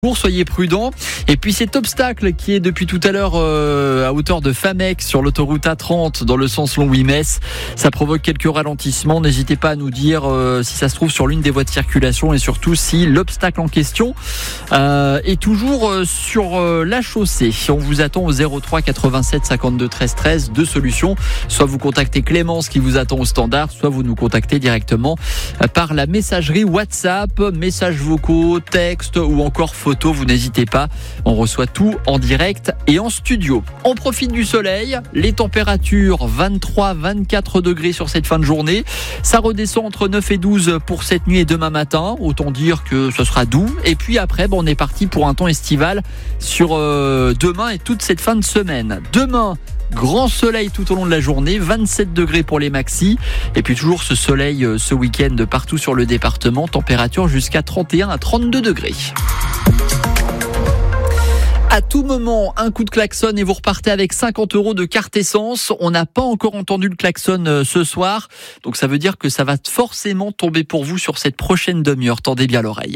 Soyez prudents. Et puis cet obstacle qui est depuis tout à l'heure à hauteur de Famec sur l'autoroute A30 dans le sens Longwy-Metz, ça provoque quelques ralentissements. N'hésitez pas à nous dire si ça se trouve sur l'une des voies de circulation et surtout si l'obstacle en question est toujours sur la chaussée. On vous attend au 03 87 52 13 13. Deux solutions. Soit vous contactez Clémence qui vous attend au standard, soit vous nous contactez directement par la messagerie WhatsApp, messages vocaux, textes ou encore photos. Vous n'hésitez pas, on reçoit tout en direct et en studio. On profite du soleil, les températures 23-24 degrés sur cette fin de journée. Ça redescend entre 9 et 12 pour cette nuit et demain matin. Autant dire que ce sera doux. Et puis après, on est parti pour un temps estival sur demain et toute cette fin de semaine. Demain, grand soleil tout au long de la journée, 27 degrés pour les maxis. Et puis toujours ce soleil ce week-end partout sur le département. Température jusqu'à 31 à 32 degrés. À tout moment, un coup de klaxon et vous repartez avec 50 € de carte essence. On n'a pas encore entendu le klaxon ce soir. Donc ça veut dire que ça va forcément tomber pour vous sur cette prochaine demi-heure. Tendez bien l'oreille.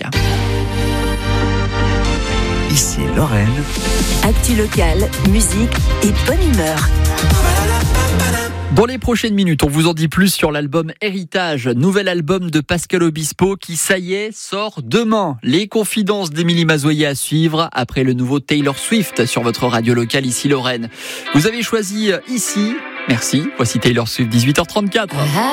Ici Lorraine. Actu locale, musique et bonne humeur. Dans les prochaines minutes, on vous en dit plus sur l'album Héritage, nouvel album de Pascal Obispo qui, ça y est, sort demain. Les confidences d'Émilie Mazoyer à suivre après le nouveau Taylor Swift sur votre radio locale ici Lorraine. Vous avez choisi ici, merci, voici Taylor Swift 18h34.